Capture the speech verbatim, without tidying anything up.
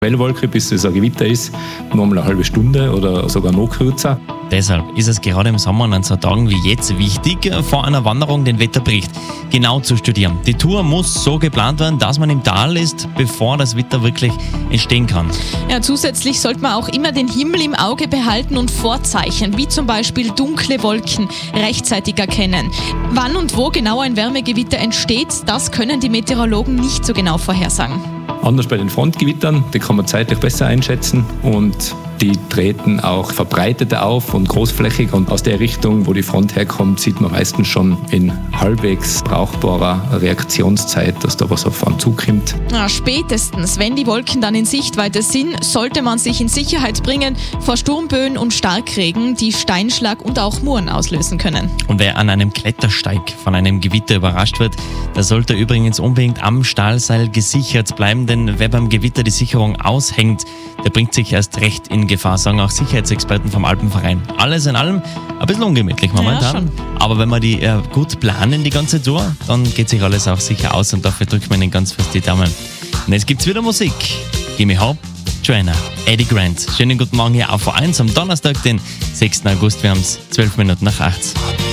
Quellwolke, bis es ein Gewitter ist, nur mal eine halbe Stunde oder sogar noch kürzer. Deshalb ist es gerade im Sommer an so Tagen wie jetzt wichtig, vor einer Wanderung den Wetterbericht genau zu studieren. Die Tour muss so geplant werden, dass man im Tal ist, bevor das Wetter wirklich entstehen kann. Ja, zusätzlich sollte man auch immer den Himmel im Auge behalten und Vorzeichen, wie zum Beispiel dunkle Wolken, rechtzeitig erkennen. Wann und wo genau ein Wärmegewitter entsteht, das können die Meteorologen nicht so genau vorhersagen. Anders bei den Frontgewittern, die kann man zeitlich besser einschätzen und die treten auch verbreiteter auf und großflächig, und aus der Richtung, wo die Front herkommt, sieht man meistens schon in halbwegs brauchbarer Reaktionszeit, dass da was auf einen zukommt. Ja, spätestens, wenn die Wolken dann in Sichtweite sind, sollte man sich in Sicherheit bringen vor Sturmböen und Starkregen, die Steinschlag und auch Muren auslösen können. Und wer an einem Klettersteig von einem Gewitter überrascht wird, der sollte übrigens unbedingt am Stahlseil gesichert bleiben, denn wer beim Gewitter die Sicherung aushängt, der bringt sich erst recht in Gefahr, sagen auch Sicherheitsexperten vom Alpenverein. Alles in allem ein bisschen ungemütlich momentan. Ja, schon. Aber wenn wir die äh, gut planen, die ganze Tour, dann geht sich alles auch sicher aus, und dafür drückt man ihnen ganz fest die Daumen. Und jetzt gibt's wieder Musik. Gimme Hope, Joanna, Eddie Grant. Schönen guten Morgen hier auf V eins am Donnerstag, den sechsten August. Wir haben's zwölf Minuten nach acht.